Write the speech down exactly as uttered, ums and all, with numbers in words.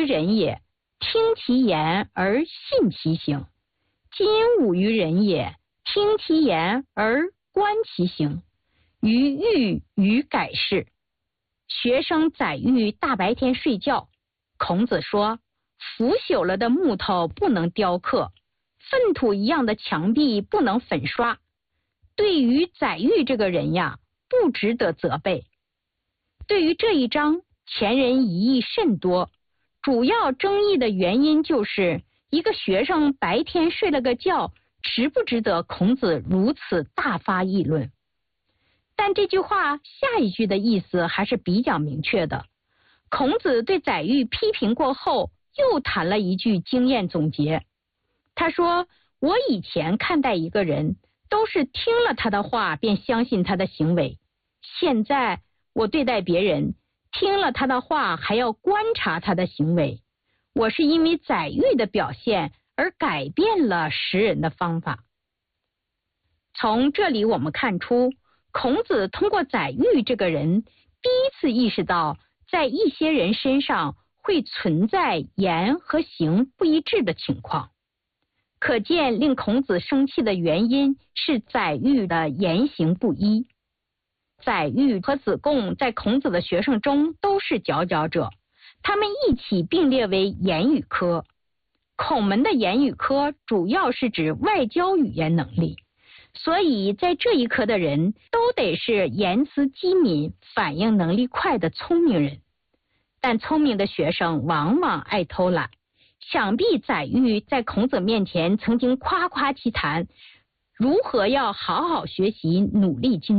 人也，听其言而信其行。今吾于人也，听其言而观其行。于欲与改事。学生宰予大白天睡觉，孔子说，腐朽了的木头不能雕刻，粪土一样的墙壁不能粉刷。对于宰予这个人呀，不值得责备。对于这一章，前人疑义甚多，主要争议的原因就是一个学生白天睡了个觉，值不值得孔子如此大发议论？但这句话下一句的意思还是比较明确的。孔子对宰予批评过后，又谈了一句经验总结。他说，我以前看待一个人，都是听了他的话便相信他的行为。现在我对待别人，听了他的话还要观察他的行为。我是因为宰予的表现而改变了识人的方法。从这里我们看出，孔子通过宰予这个人，第一次意识到在一些人身上会存在言和行不一致的情况。可见令孔子生气的原因是宰予的言行不一。宰予和子贡在孔子的学生中都是佼佼者，他们一起并列为言语科。孔门的言语科主要是指外交语言能力，所以在这一科的人都得是言辞机敏、反应能力快的聪明人。但聪明的学生往往爱偷懒，想必宰予在孔子面前曾经夸夸其谈，如何要好好学习，努力精进。